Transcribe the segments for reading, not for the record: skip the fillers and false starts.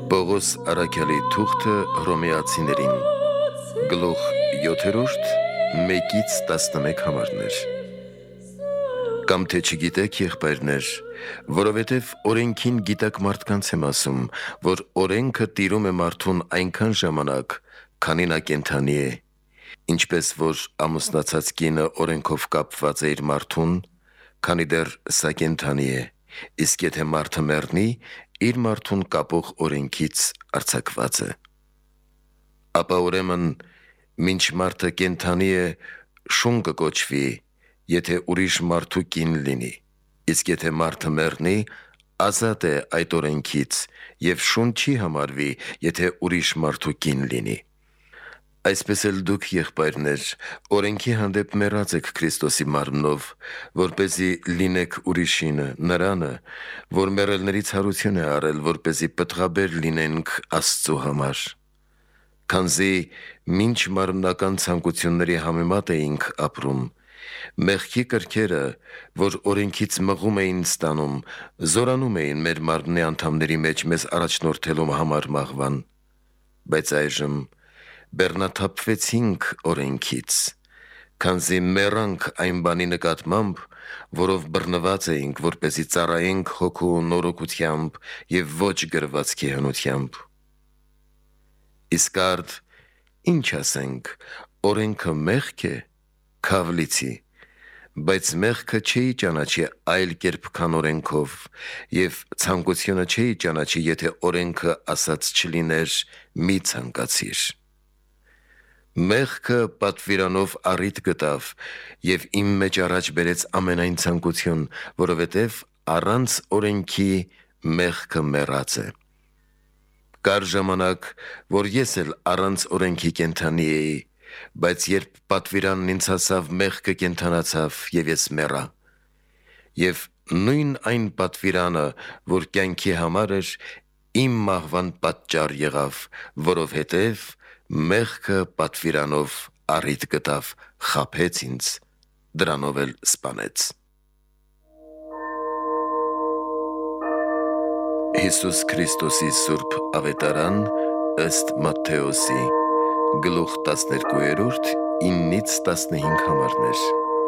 Պողոս առաքյալի թուղթը հռոմեացիներին, գլուխ 7-րդ, 1-11 համարներ։ Կամ թե չգիտեք, եղբայրներ, որովհետև օրենքին գիտակ մարդկանց եմ ասում, որ օրենքը տիրում է մարդուն այնքան ժամանակ, քանի նա կենդանի է, ինչպես որ ամուսնացած կինը օրենքով կապված է իր մարդուն, քանի դեռ սա կենդանի է, իսկ եթե մարդը մեռնի, իր մարդուն կապող օրենքից արձակված է։ Ապա ուրեմն, մինչ մարդը կենդանի է, շուն կկոչվի, եթե ուրիշ մարդու կին լինի, իսկ եթե մարդը մեռնի, ազատ է այդ օրենքից և շուն չի համարվի, եթե ուրիշ մարդու կին լինի։ Այսպես էլ դուք, եղբայրներ, օրենքի հանդեպ մեռած եք Քրիստոսի մարմնով, որպեսզի լինեք ուրիշինը, նրանը, որ մեռելներից հարություն է առել, որպեսզի պտղաբեր լինենք Աստծու համար։ Քանզի մինչ մարմնական ցանկությունների համեմատ էինք ապրում, մեղքի կրքերը, որ օրենքից մղում էին ստանում, զորանում էին մեր մարմնի անդամների մեջ մեզ առաջնորդելու համար մահվան, բայց այժմ բեռնաթափվեցինք օրենքից, քանզի մեռանք այն բանի նկատմամբ, որով բռնված էինք, որպեսզի ծառայենք հոգու նորոգությամբ և ոչ գրվածքի հնությամբ։ Իսկ արդ ինչ ասենք, օրենքը մեղք է, քավլիցի, բայց մեղքը չէի ճանաչի այլ կերպ քան օրենքով, և ցանկությունը չէի ճանաչի, եթե օրենքը ասած չլիներ, մի ցանկացիր։ Մեղքը պատվիրանով առիթ գտավ և իմ մեջ առաջ բերեց ամենայն ցանկություն, որովհետև առանց օրենքի մեղքը մեռած է։ Կար ժամանակ, որ ես էլ առանց օրենքի կենդանի էի, բայց երբ պատվիրանն ինձ հասավ, մեղքը կենդանացավ և ես մեռա։ Եվ նույն այն պատվիրանը, որ կյանքի համար էր, իմ մահվան պատճառ եղավ, որովհետև մեղքը պատվիրանով առիթ գտավ, խաբեց ինձ, դրանով էլ սպանեց։ Հիսուս Քրիստոսի սուրբ ավետարան ըստ Մատթեոսի, գլուխ 12, 9-15 համարներ։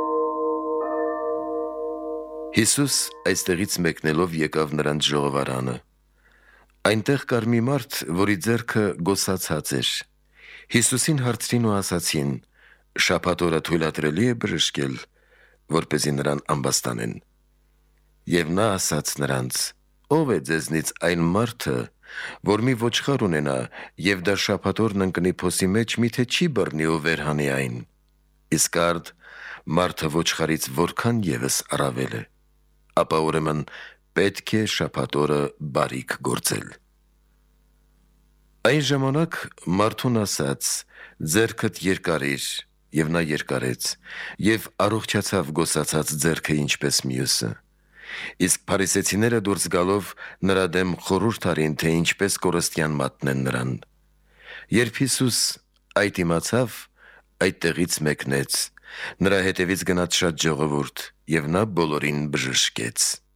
Հիսուս այստեղից մեկնելով եկավ նրանց ժողովարանը։ Այնտեղ կար մի մարդ, որի ձեռքը գոսացած էր։ Հիսուսին հարցրին ու ասացին. «Շաբաթ օրը թույլատրելի է բժշկել, որպեսզի նրան ամբաստանեն»։ Եվ նա ասաց նրանց. «Ո՞վ է ձեզնից այն մարդը, որ մի ոչխար ունենա, և դա շաբաթ օրն ընկնի փոսի մեջ, միթե չի բռնի ու վերհանի այն։ Իսկ արդ մարդը ոչխարից որքան ևս առավել է։ Ապա ուրեմն պետք է շաբաթ օրը բարիք գործել»։ Այն ժամանակ մարդուն ասաց. «Ձեռքդ երկարիր», և նա երկարեց, և առողջացավ գոսացած ձեռքը ինչպես մյուսը։ Իսկ փարիսեցիները դուրս գալով նրա դեմ խորհուրդ արին, թե ինչպես կորստյան մատնեն նրան։ Երբ Հիսուս այդ իմացավ, այդտեղից մեկնեց, նրա հետևից գնաց շատ ժողովուրդ, և նա բոլորին բժշկեց։